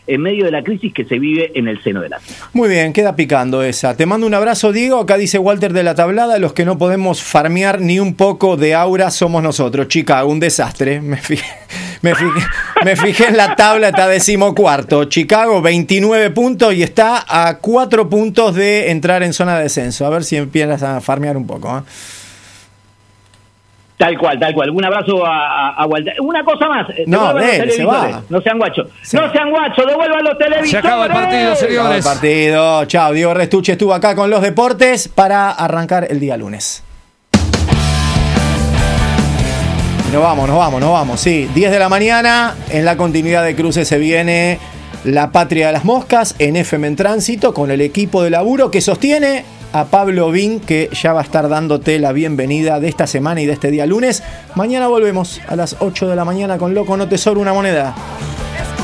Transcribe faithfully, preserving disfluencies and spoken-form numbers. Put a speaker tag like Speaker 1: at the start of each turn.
Speaker 1: en medio de la crisis que se vive en el seno de la FIFA.
Speaker 2: Muy bien, queda picando esa. Te mando un abrazo, Diego. Acá dice Walter de la Tablada, los que no podemos farmear ni un poco de aura somos nosotros. Chicago, un desastre. Me fijé, me fijé, me fijé en la tabla, está decimocuarto. Chicago, veintinueve puntos y está a cuatro puntos de entrar en zona de descenso. A ver si empiezas a farmear un poco, ¿eh?
Speaker 1: Tal cual, tal cual. Un abrazo a, a, a Walter. Una cosa más.
Speaker 2: No, dele, se va.
Speaker 1: No sean guachos.
Speaker 2: Sí.
Speaker 1: No sean guachos, devuelvan los televisores.
Speaker 3: Se acaba el partido, señores.
Speaker 2: Acaba el partido. Chao, Diego Restucci estuvo acá con los deportes para arrancar el día lunes. Nos vamos, nos vamos, nos vamos. Sí, diez de la mañana. En la continuidad de cruces se viene La Patria de las Moscas en F M en Tránsito con el equipo de laburo que sostiene a Pablo Bin, que ya va a estar dándote la bienvenida de esta semana y de este día lunes. Mañana volvemos a las ocho de la mañana con Loco No Te Sobra Una Moneda.